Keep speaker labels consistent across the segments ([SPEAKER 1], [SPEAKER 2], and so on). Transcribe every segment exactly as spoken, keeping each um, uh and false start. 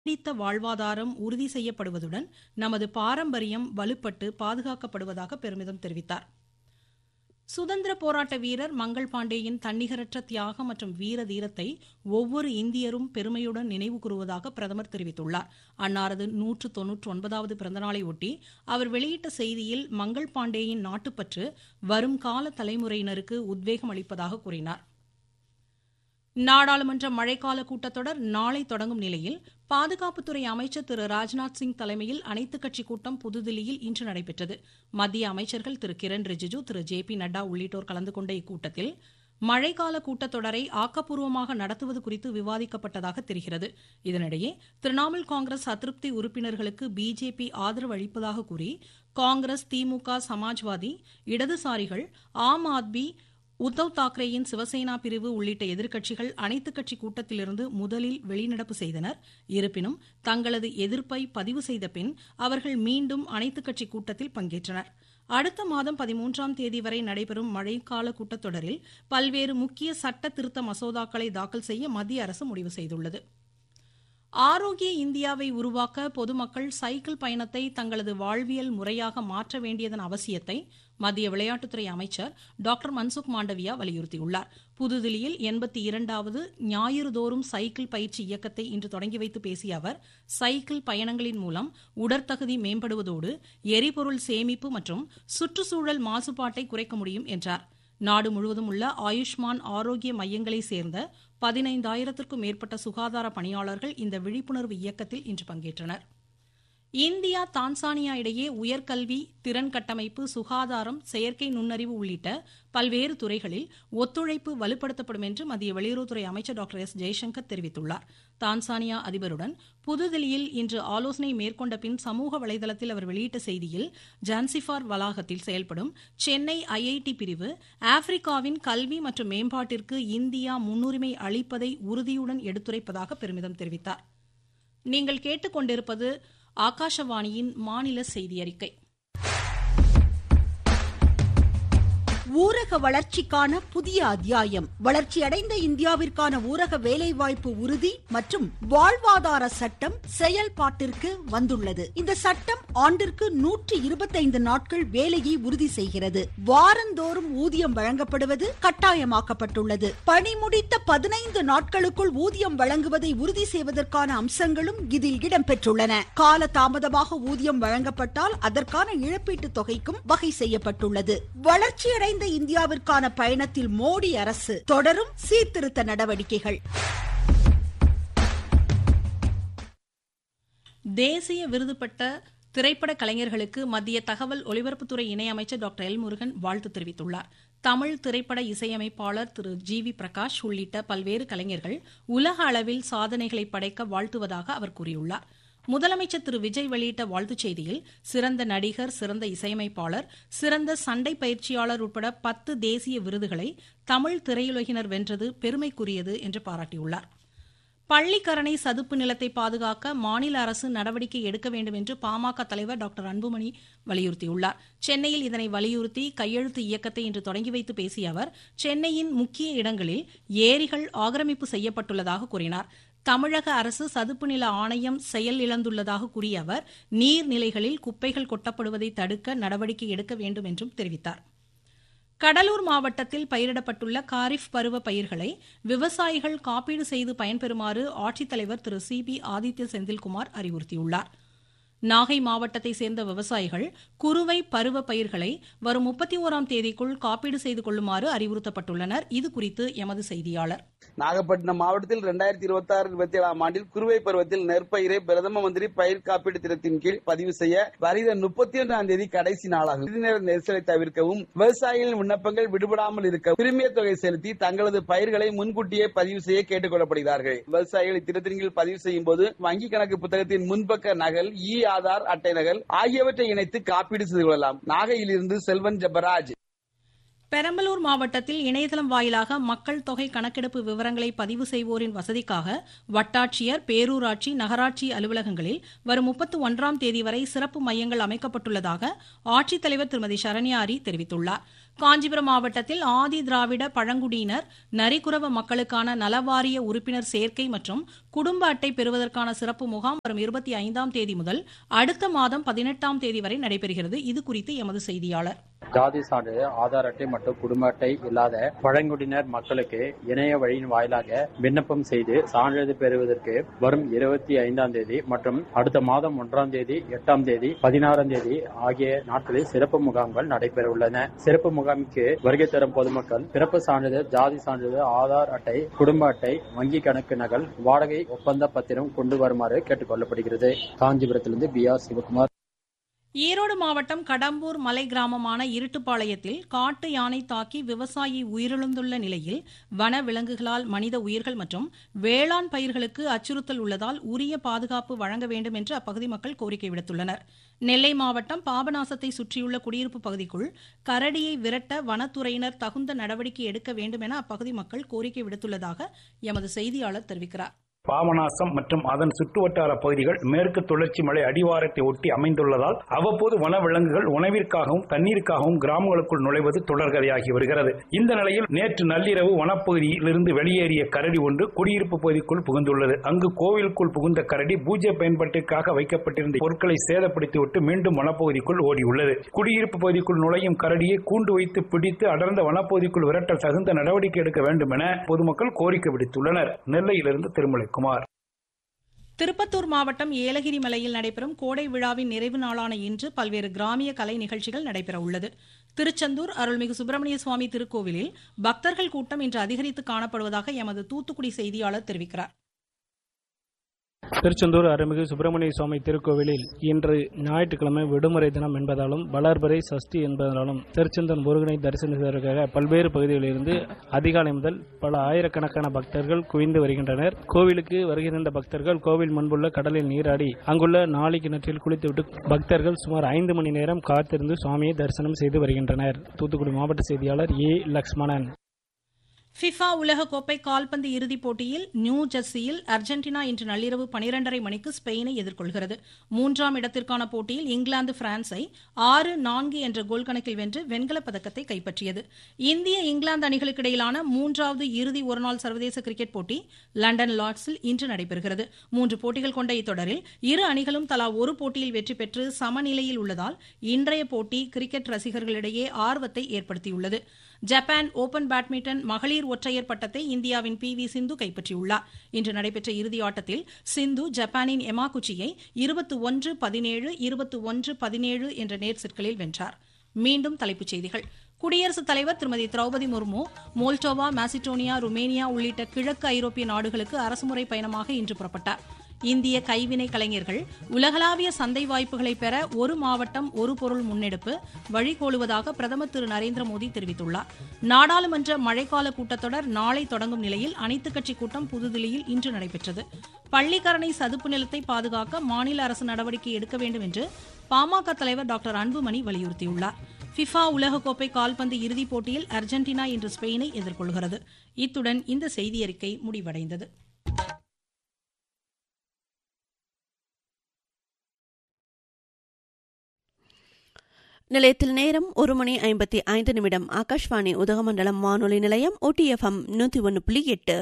[SPEAKER 1] நீடித்த வாழ்வாதாரம் உறுதி செய்யப்படுவதுடன் நமது பாரம்பரியம் வலுப்பட்டு பாதுகாக்கப்படுவதாக பெருமிதம் தெரிவித்தார். சுதந்திர போராட்ட வீரர் மங்கள் பாண்டேயின் தன்னிகரற்ற தியாகம் மற்றும் வீர தீரத்தை ஒவ்வொரு இந்தியரும் பெருமையுடன் நினைவு கூறுவதாக பிரதமர் தெரிவித்துள்ளார். அன்னாரது நூற்று தொன்னூற்று ஒன்பதாவது பிறந்தநாளை ஒட்டி அவர் வெளியிட்ட செய்தியில் மங்கள் பாண்டேயின் நாட்டுப்பற்று வரும் கால தலைமுறையினருக்கு உத்வேகம் அளிப்பதாக கூறினார். நாடாளுமன்ற மழைக்கால கூட்டத்தொடர் நாளை தொடங்கும் நிலையில் பாதுகாப்புத்துறை அமைச்சர் திரு ராஜ்நாத் சிங் தலைமையில் அனைத்துக் கட்சி கூட்டம் புதுதில்லியில் இன்று நடைபெற்றது. மத்திய அமைச்சர்கள் திரு கிரண் ரிஜிஜு, திரு ஜே பி நட்டா உள்ளிட்டோர் கலந்து கொண்ட இக்கூட்டத்தில் மழைக்கால கூட்டத்தொடரை ஆக்கப்பூர்வமாக நடத்துவது குறித்து விவாதிக்கப்பட்டதாக தெரிகிறது. இதனிடையே திரிணாமுல் காங்கிரஸ் அதிருப்தி உறுப்பினர்களுக்கு பிஜேபி ஆதரவு அளிப்பதாக கூறி காங்கிரஸ், திமுக, சமாஜ்வாதி, இடதுசாரிகள், ஆம் ஆத்மி, உத்தவ் தாக்கரேயின் சிவசேனா பிரிவு உள்ளிட்ட எதிர்க்கட்சிகள் அனைத்துக் கட்சி கூட்டத்திலிருந்து முதலில் வெளிநடப்பு செய்தனர். இருப்பினும் தங்களது எதிர்ப்பை பதிவு செய்த பின் அவர்கள் மீண்டும் அனைத்துக் கட்சி கூட்டத்தில் பங்கேற்றனர். அடுத்த மாதம் பதிமூன்றாம் தேதி வரை நடைபெறும் மழைக்கால கூட்டத்தொடரில் பல்வேறு முக்கிய சட்ட திருத்த மசோதாக்களை தாக்கல் செய்ய மத்திய அரசு முடிவு செய்துள்ளது. ஆரோக்கிய இந்தியாவை உருவாக்க பொதுமக்கள் சைக்கிள் பயணத்தை தங்களது வாழ்வியல் முறையாக மாற்ற வேண்டியதன் அவசியத்தை மத்திய விளையாட்டுத்துறை அமைச்சர் டாக்டர் மன்சுக் மாண்டவியா வலியுறுத்தியுள்ளார். புதுதில்லியில் எண்பத்தி இரண்டாவது ஞாயிறுதோறும் சைக்கிள் பயிற்சி இயக்கத்தை இன்று தொடங்கி வைத்து பேசிய அவர், சைக்கிள் பயணங்களின் மூலம் உடற்தகுதி மேம்படுவதோடு எரிபொருள் சேமிப்பு மற்றும் சுற்றுச்சூழல் மாசுபாட்டை குறைக்க முடியும் என்றார். நாடு முழுவதும் உள்ள ஆயுஷ்மான் ஆரோக்கிய மையங்களை சேர்ந்த பதினைந்தாயிரத்திற்கும் மேற்பட்ட சுகாதார பணியாளர்கள் இந்த விழிப்புணர்வு இயக்கத்தில் இன்று பங்கேற்றனர். இந்தியா தான்சானியா இடையே உயர்கல்வி, திறன் கட்டமைப்பு, சுகாதாரம், செயற்கை நுண்ணறிவு உள்ளிட்ட பல்வேறு துறைகளில் ஒத்துழைப்பு வலுப்படுத்தப்படும் என்று மத்திய வெளியுறவுத்துறை அமைச்சர் டாக்டர் எஸ் ஜெய்சங்கர் தெரிவித்துள்ளார். தான்சானியா அதிபருடன் புதுதில்லியில் இன்று ஆலோசனை மேற்கொண்ட பின் சமூக வலைதளத்தில் அவர் வெளியிட்ட செய்தியில், ஜான்சிபார் வளாகத்தில் செயல்படும் சென்னை ஐஐடி பிரிவு ஆப்பிரிக்காவின் கல்வி மற்றும் மேம்பாட்டிற்கு இந்தியா முன்னுரிமை அளிப்பதை உறுதியுடன் எடுத்துரைப்பதாக பெருமிதம் தெரிவித்தார். நீங்கள் கேட்டுக்கொண்டிருப்பது ஆகாஷவாணியின் மாநில செய்தி அறிக்கை.
[SPEAKER 2] ஊரக வளர்ச்சிக்கான புதிய அத்தியாயம். வளர்ச்சியடைந்த இந்தியாவிற்கான ஊரக வேலைவாய்ப்பு உறுதி மற்றும் வாழ்வாதார சட்டம் செயல்பாட்டிற்கு வந்துள்ளது. இந்த சட்டம் ஆண்டிற்கு நூற்றி இருபத்தைந்து நாட்கள் வேலையை உறுதி செய்கிறது. வாரந்தோறும் ஊதியம் வழங்கப்படுவது கட்டாயமாக்கப்பட்டுள்ளது. பணி முடித்த பதினைந்து நாட்களுக்குள் ஊதியம் வழங்குவதை உறுதி செய்வதற்கான அம்சங்களும் இதில் இடம்பெற்றுள்ளன. கால தாமதமாக ஊதியம் வழங்கப்பட்டால் அதற்கான இழப்பீட்டுத் தொகைக்கும் வகை செய்யப்பட்டுள்ளது. வளர்ச்சியடைந்த இந்தியாவிற்கான பயணத்தில் மோடி அரசு தொடரும் சீர்திருத்த நடவடிக்கைகள்.
[SPEAKER 1] தேசிய விருது பெற்ற திரைப்பட கலைஞர்களுக்கு மத்திய தகவல் ஒலிபரப்புத்துறை இணையமைச்சர் டாக்டர் எல் முருகன் வாழ்த்து தெரிவித்துள்ளார். தமிழ் திரைப்பட இசையமைப்பாளர் திரு ஜி வி பிரகாஷ் உள்ளிட்ட பல்வேறு கலைஞர்கள் உலக அளவில் சாதனைகளை படைக்க வாழ்த்துவதாக அவர் கூறியுள்ளார். முதலமைச்சர் திரு விஜய் வெளியிட்ட வாழ்த்துச் செய்தியில், சிறந்த நடிகர், சிறந்த இசையமைப்பாளர், சிறந்த சண்டை பயிற்சியாளர் உட்பட பத்து தேசிய விருதுகளை தமிழ் திரையுலகினர் வென்றது பெருமைக்குரியது என்று பாராட்டியுள்ளார். பள்ளிக்கரணை சதுப்பு நிலத்தை பாதுகாக்க மாநில அரசு நடவடிக்கை எடுக்க வேண்டும் என்று பாமக தலைவர் டாக்டர் அன்புமணி வலியுறுத்தியுள்ளார். சென்னையில் இதனை வலியுறுத்தி கையெழுத்து இயக்கத்தை இன்று தொடங்கி வைத்து பேசிய அவர், சென்னையின் முக்கிய இடங்களில் ஏரிகள் ஆக்கிரமிப்பு செய்யப்பட்டுள்ளதாக கூறினார். தமிழக அரசு சதுப்பு நில ஆணையம் செயல் இழந்துள்ளதாக கூறிய அவர், நீர்நிலைகளில் குப்பைகள் கொட்டப்படுவதை தடுக்க நடவடிக்கை எடுக்க வேண்டும் என்றும் தெரிவித்தார். கடலூர் மாவட்டத்தில் பயிரிடப்பட்டுள்ள காரிஃப் பருவ பயிர்களை விவசாயிகள் காப்பீடு செய்து பயன்பெறுமாறு ஆட்சித்தலைவர் திரு சி பி ஆதித்ய செந்தில்குமார் அறிவுறுத்தியுள்ளார். நாகை மாவட்டத்தை சேர்ந்த விவசாயிகள் குறுவை பருவ பயிர்களை வரும் முப்பத்தி ஓராம் தேதிக்குள் காப்பீடு செய்து கொள்ளுமாறு அறிவுறுத்தப்பட்டுள்ளனர். இதுகுறித்து எமது செய்தியாளர்.
[SPEAKER 3] நாகப்பட்டினம் மாவட்டத்தில் இரண்டாயிரத்தி இருபத்தி ஆறு இருபத்தி ஏழாம் ஆண்டில் குறுவை பருவத்தில் நெற்பயிரை பிரதம மந்திரி பயிர் காப்பீடு திட்டத்தின் கீழ் பதிவு செய்ய வருகிற முப்பத்தி ஒன்றாம் தேதி கடைசி நாளாகும். இறுதிநேர நெரிசலை தவிர்க்கவும் விவசாயிகளின் விண்ணப்பங்கள் விடுபடாமல் இருக்க பிரிமிய தொகை செலுத்தி தங்களது பயிர்களை முன்கூட்டியே பதிவு செய்ய கேட்டுக் கொள்ளப்படுகிறார்கள். விவசாயிகள் இத்திட்டத்தின் கீழ் பதிவு செய்யும் போது வங்கி கணக்கு புத்தகத்தின் முன்பக்க நகல், இ ஆதார் அட்டை நகல் ஆகியவற்றை இணைத்து காப்பீடு செய்து கொள்ளலாம். நாகையிலிருந்து செல்வன் ஜெபராஜ்.
[SPEAKER 1] பெரம்பலூர் மாவட்டத்தில் இணையதளம் வாயிலாக மக்கள் தொகை கணக்கெடுப்பு விவரங்களை பதிவு செய்வோரின் வசதிக்காக வட்டாட்சியர், பேரூராட்சி, நகராட்சி அலுவலகங்களில் வரும் முப்பத்தி ஒன்றாம் தேதி வரை சிறப்பு மையங்கள் அமைக்கப்பட்டுள்ளதாக ஆட்சித்தலைவர் திருமதி சரண்யா அரி தெரிவித்துள்ளார். காஞ்சிபுரம் மாவட்டத்தில் ஆதி திராவிட பழங்குடியினர் நரிக்குறவ மக்களுக்கான நலவாரிய உறுப்பினர் சேர்க்கை மற்றும் குடும்ப அட்டை பெறுவதற்கான சிறப்பு முகாம் வரும் இருபத்தி ஐந்தாம் தேதி முதல் அடுத்த மாதம் பதினெட்டாம் தேதி வரை நடைபெறுகிறது. இது குறித்து எமது செய்தியாளர்.
[SPEAKER 4] ஜாதி சான்றிதழ், ஆதார் அட்டை மற்றும் குடும்ப அட்டை இல்லாத பழங்குடியினர் மக்களுக்கு இணைய வழியின் வாயிலாக விண்ணப்பம் செய்து சான்றிதழ் பெறுவதற்கு வரும் இருபத்தி ஐந்தாம் தேதி மற்றும் அடுத்த மாதம் ஒன்றாம் தேதி, எட்டாம் தேதி, பதினாறாம் தேதி ஆகிய நாட்களில் சிறப்பு முகாம்கள் நடைபெற உள்ளன. சிறப்பு முகாமுக்கு வருகை தரும் பொதுமக்கள் பிறப்பு சான்றிதழ், ஜாதி சான்றிதழ், ஆதார் அட்டை, குடும்ப அட்டை, வங்கி கணக்கு நகல், வாடகை ஒப்பந்த பத்திரம் கொண்டு வருமாறு கேட்டுக் கொள்ளப்படுகிறது. காஞ்சிபுரத்திலிருந்து பி ஆர் சிவகுமார்.
[SPEAKER 1] ஈரோடு மாவட்டம் கடம்பூர் மலை கிராமமான இருட்டுப்பாளையத்தில் காட்டு யானை தாக்கி விவசாயி உயிரிழந்துள்ள நிலையில் வன விலங்குகளால் மனித உயிர்கள் மற்றும் வேளாண் பயிர்களுக்கு அச்சுறுத்தல் உள்ளதால் உரிய பாதுகாப்பு வழங்க வேண்டும் என்று அப்பகுதி மக்கள் கோரிக்கை விடுத்துள்ளனர். நெல்லை மாவட்டம் பாபநாசத்தை சுற்றியுள்ள குடியிருப்பு பகுதிக்குள் கரடியை விரட்ட வனத்துறையினர் தகுந்த நடவடிக்கை எடுக்க வேண்டும் என அப்பகுதி மக்கள் கோரிக்கை விடுத்துள்ளதாக எமது செய்தியாளர் தெரிவிக்கிறார்.
[SPEAKER 5] பாபநாசம் மற்றும் அதன் சுற்றுவட்டார பகுதிகள் மேற்கு தொடர்ச்சி மலை அடிவாரத்தை ஒட்டி அமைந்துள்ளதால் அவ்வப்போது வனவிலங்குகள் உணவிற்காகவும் தண்ணீருக்காகவும் கிராமங்களுக்குள் நுழைவது தொடர்கதையாகி வருகிறது. இந்த நிலையில் நேற்று நள்ளிரவு வனப்பகுதியில் இருந்து வெளியேறிய கரடி ஒன்று குடியிருப்பு பகுதிக்குள் புகுந்துள்ளது. அங்கு கோவிலுக்குள் புகுந்த கரடி பூஜை பயன்பாட்டிற்காக வைக்கப்பட்டிருந்த பொருட்களை சேதப்படுத்திவிட்டு மீண்டும் வனப்பகுதிக்குள் ஓடியுள்ளது. குடியிருப்பு பகுதிக்குள் நுழையும் கரடியை கூண்டு வைத்து பிடித்து அடர்ந்த வனப்பகுதிக்குள் விரட்ட தகுந்த நடவடிக்கை எடுக்க வேண்டும் என பொதுமக்கள் கோரிக்கை விடுத்துள்ளனர். நெல்லையிலிருந்து திருமலை குமார்.
[SPEAKER 1] திருப்பத்தூர் மாவட்டம் ஏலகிரி மலையில் நடைபெறும் கோடை விழாவின் நிறைவு நாளான இன்று பல்வேறு கிராமிய கலை நிகழ்ச்சிகள் நடைபெற உள்ளது. திருச்செந்தூர் அருள்மிகு சுப்பிரமணிய சுவாமி திருக்கோவிலில் பக்தர்கள் கூட்டம் இன்று அதிகரித்து காணப்படுவதாக எமது தூத்துக்குடி செய்தியாளர் தெரிவிக்கிறார்.
[SPEAKER 6] திருச்செந்தூர் அருள்மிகு சுப்பிரமணிய சுவாமி திருக்கோவிலில் இன்று ஞாயிற்றுக்கிழமை விடுமுறை தினம் என்பதாலும் வளர்பிறை சஷ்டி என்பதாலும் திருச்செந்தூர் முருகனை தரிசனிப்பதற்காக பல்வேறு பகுதிகளிலிருந்து அதிகாலை முதல் பல ஆயிரக்கணக்கான பக்தர்கள் குவிந்து வருகின்றனர். கோவிலுக்கு வருகின்ற பக்தர்கள் கோவில் முன்புள்ள கடலில் நீராடி அங்குள்ள நாளை கிணற்றில் குளித்துவிட்டு பக்தர்கள் சுமார் ஐந்து மணி நேரம் காத்திருந்து சுவாமியை தரிசனம் செய்து வருகின்றனர். தூத்துக்குடி மாவட்ட செய்தியாளர் ஏ லக்ஷ்மணன்.
[SPEAKER 1] ஃபிஃபா உலகக்கோப்பை கால்பந்து இறுதிப் போட்டியில் நியூ ஜெர்சியில் அர்ஜென்டினா இன்று நள்ளிரவு பனிரெண்டரை மணிக்கு ஸ்பெயினை எதிர்கொள்கிறது. மூன்றாம் இடத்திற்கான போட்டியில் இங்கிலாந்து பிரான்ஸை ஆறு நான்கு என்ற கோல் கணக்கில் வென்று வெண்கலப் பதக்கத்தை கைப்பற்றியது. இந்திய இங்கிலாந்து அணிகளுக்கு இடையிலான மூன்றாவது இறுதி ஒருநாள் சர்வதேச கிரிக்கெட் போட்டி லண்டன் லார்ட்ஸில் இன்று நடைபெறுகிறது. மூன்று போட்டிகள் கொண்ட இத்தொடரில் இரு அணிகளும் தலா ஒரு போட்டியில் வெற்றி பெற்று சமநிலையில் உள்ளதால் இன்றைய போட்டி கிரிக்கெட் ரசிகர்களிடையே ஆர்வத்தை ஏற்படுத்தியுள்ளது. ஜப்பான் ஓபன் பேட்மிண்டன் மகளிர் ஒற்றையர் பட்டத்தை இந்தியாவின் பி வி சிந்து கைப்பற்றியுள்ளார். இன்று நடைபெற்ற இறுதி ஆட்டத்தில் சிந்து ஜப்பானின் எமாகுச்சியை இருபத்தி ஒன்று பதினேழு இருபத்தி ஒன்று பதினேழு என்ற நேர் செட்களில் வென்றார். மீண்டும் தலைப்புச் செய்திகள். குடியரசுத் தலைவர் திருமதி Draupadi Murmu Moldova, Macedonia, Romania உள்ளிட்ட கிழக்கு ஐரோப்பிய நாடுகளுக்கு அரசுமுறை பயணமாக இன்று புறப்பட்டார். இந்திய கைவினை கலைஞர்கள் உலகளாவிய சந்தை வாய்ப்புகளை பெற ஒரு மாவட்டம் ஒரு பொருள் முன்னெடுப்பு வழிகோலுவதாக பிரதமர் திரு நரேந்திர மோடி தெரிவித்துள்ளார். நாடாளுமன்ற மழைக்கால கூட்டத்தொடர் நாளை தொடங்கும் நிலையில் அனைத்துக் கட்சி கூட்டம் புதுதில்லியில் இன்று நடைபெற்றது. பள்ளிக்கரணை சதுப்பு நிலத்தை பாதுகாக்க மாநில அரசு நடவடிக்கை எடுக்க வேண்டும் என்று பாமக தலைவர் டாக்டர் அன்புமணி வலியுறுத்தியுள்ளார். ஃபிஃபா உலகக்கோப்பை கால்பந்து இறுதிப் போட்டியில் அர்ஜென்டினா இன்று ஸ்பெயினை எதிர்கொள்கிறது. இத்துடன் இந்த செய்தியறிக்கை முடிவடைந்தது.
[SPEAKER 7] நிலையத்தில் நேரம் ஒரு மணி ஐம்பத்தி ஐந்து நிமிடம். ஆகாஷ்வாணி உதகமண்டலம் வானொலி நிலையம் ஓடிஎஃப்எம் நூத்தி ஒன்று புள்ளி எட்டு.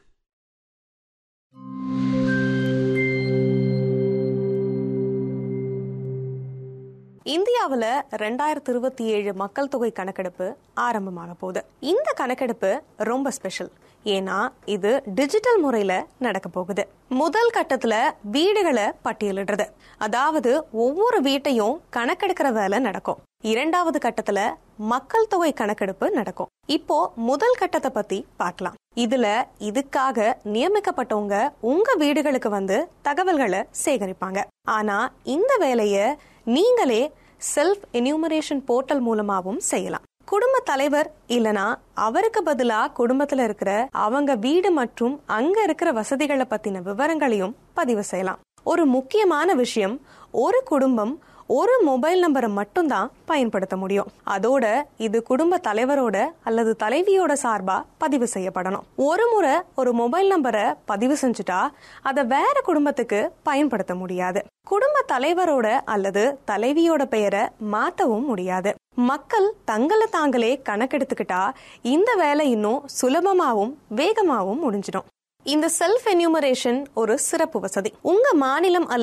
[SPEAKER 8] இந்தியாவில் ரெண்டாயிரத்தி இருபத்தி ஏழு மக்கள் தொகை கணக்கெடுப்பு ஆரம்பமாக போகுது. இந்த கணக்கெடுப்பு ரொம்ப ஸ்பெஷல். ஏன்னா இது டிஜிட்டல் முறையில நடக்க போகுது. முதல் கட்டத்துல வீடுகளை பட்டியலிடுறது, அதாவது ஒவ்வொரு வீட்டையும் கணக்கெடுக்கிற வேலை நடக்கும். இரண்டாவது கட்டத்துல மக்கள் தொகை கணக்கெடுப்பு நடக்கும். இப்போ முதல் கட்டத்தை பத்தி பார்க்கலாம். இதுல இதுக்காக நியமிக்கப்பட்டவங்க உங்க வீடுகளுக்கு வந்து தகவல்களை சேகரிப்பாங்க. ஆனா இந்த வேலைய நீங்களே செல்ஃப் என்யூமரேஷன் போர்ட்டல் மூலமாவும் செய்யலாம். குடும்ப தலைவர் இல்லனா அவருக்கு பதிலா குடும்பத்துல இருக்கிற அவங்க வீடு மற்றும் அங்க இருக்கிற வசதிகளை பத்தின விவரங்களையும் பதிவு செய்யலாம். ஒரு முக்கியமான விஷயம், ஒரு குடும்பம் ஒரு மொபைல் நம்பரை மட்டும்தான் பயன்படுத்த முடியும். அதோட இது குடும்ப தலைவரோட அல்லது தலைவியோட சார்பா பதிவு செய்யப்படணும். ஒரு முறை ஒரு மொபைல் நம்பரை பதிவு செஞ்சுட்டா அதை வேற குடும்பத்துக்கு பயன்படுத்த முடியாது. குடும்ப தலைவரோட அல்லது தலைவியோட பெயரை மாத்தவும் முடியாது. மக்கள் தங்களை தாங்களே கணக்கெடுத்துக்கிட்டா இந்த வேலை இன்னும் சுலபமாவும் வேகமாவும் முடிஞ்சிடும். இந்த செல்ஃப் என்யூமரேஷன் ஒரு சிறப்பு வசதி. உங்க மாநிலம் அல்லது